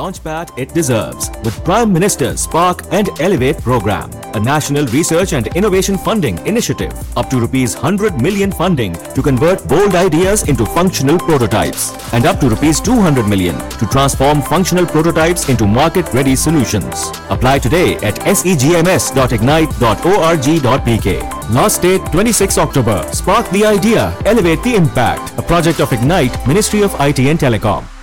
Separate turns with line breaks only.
launchpad it deserves with Prime Minister's Spark and Elevate program, a national research and innovation funding initiative up to rupees 100 million funding to convert bold ideas into functional prototypes and up to rupees 200 million to transform functional prototypes into market-ready solutions. Apply today at segms.ignite.org.pk. Last date 26 October. Spark the idea, elevate the impact. A project of Ignite, Ministry of IT and Telecom.